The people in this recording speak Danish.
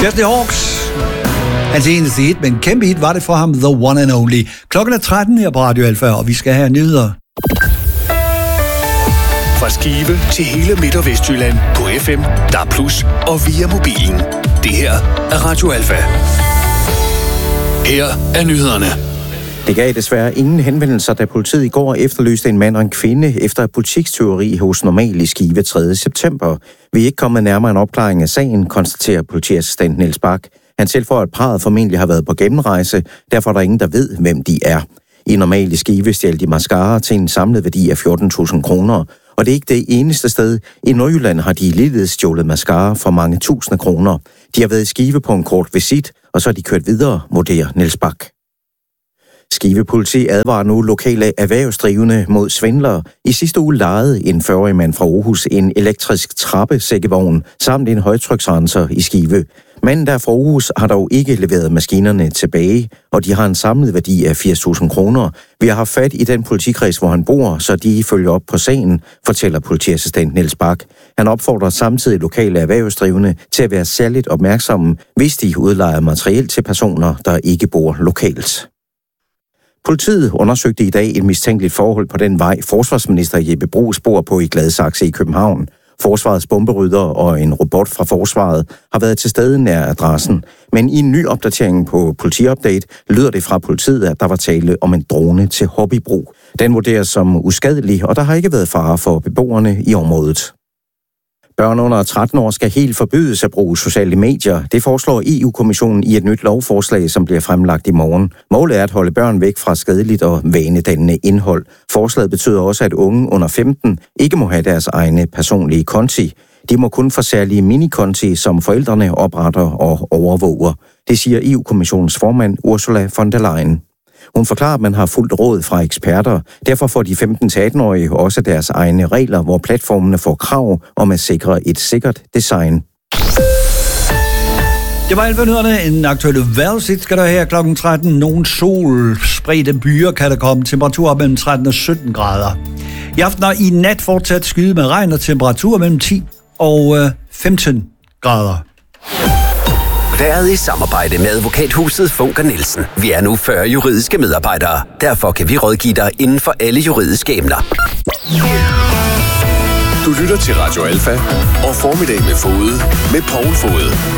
Chesney Hawks. Hans eneste hit, men kæmpe hit var det for ham, The One and Only. Klokken er 13 her på Radio Alfa, og vi skal have nyheder. Fra Skive til hele Midt- og Vestjylland på FM, DAB+, og via mobilen. Det her er Radio Alfa. Her er nyhederne. Det gav desværre ingen henvendelser, da politiet i går efterlyste en mand og en kvinde efter et butikstyveri hos Normal i Skive 3. september. Vi er ikke kommet nærmere en opklaring af sagen, konstaterer politiassistent Niels Bak. Han tilføjer, at parret formentlig har været på gennemrejse, derfor er der ingen, der ved, hvem de er. I Normal i Skive stjal de mascara til en samlet værdi af 14.000 kroner. Og det er ikke det eneste sted. I Nordjylland har de ligeledes stjålet mascara for mange tusinde kroner. De har været i Skive på en kort visit, og så er de kørt videre, vurderer Niels Bak. Skive politi advarer nu lokale erhvervsdrivende mod svindlere. I sidste uge lejede en 40-årig mand fra Aarhus en elektrisk trappesækkevogn samt en højtryksrenser i Skive. Manden der fra Aarhus har dog ikke leveret maskinerne tilbage, og de har en samlet værdi af 80.000 kroner. Vi har haft fat i den politikreds, hvor han bor, så de følger op på sagen, fortæller politiassistent Niels Bak. Han opfordrer samtidig lokale erhvervsdrivende til at være særligt opmærksomme, hvis de udlejer materiel til personer, der ikke bor lokalt. Politiet undersøgte i dag et mistænkeligt forhold på den vej, forsvarsminister Jeppe Bruus bor på i Gladsaxe i København. Forsvarets bomberydder og en robot fra forsvaret har været til stede nær adressen. Men i en ny opdatering på Politiupdate lyder det fra politiet, at der var tale om en drone til hobbybrug. Den vurderes som uskadelig, og der har ikke været fare for beboerne i området. Børn under 13 år skal helt forbydes at bruge sociale medier. Det foreslår EU-kommissionen i et nyt lovforslag, som bliver fremlagt i morgen. Målet er at holde børn væk fra skadeligt og vanedannende indhold. Forslaget betyder også, at unge under 15 ikke må have deres egne personlige konti. De må kun få særlige minikonti, som forældrene opretter og overvåger. Det siger EU-kommissionens formand Ursula von der Leyen. Hun forklarer, at man har fulgt råd fra eksperter. Derfor får de 15-18-årige også deres egne regler, hvor platformene får krav om at sikre et sikkert design. Det var alle nyhederne. En aktuel vejrudsigt skal der her klokken 13. Nogle sol, spredte byer kan der komme. Temperatur op mellem 13 og 17 grader. I aften og i nat fortsat skyde med regn og temperatur mellem 10 og 15 grader. Været i samarbejde med advokathuset Funker Nielsen. Vi er nu 40 juridiske medarbejdere. Derfor kan vi rådgive dig inden for alle juridiske emner. Du lytter til Radio Alfa og Formiddag med Fode med Poul Fode.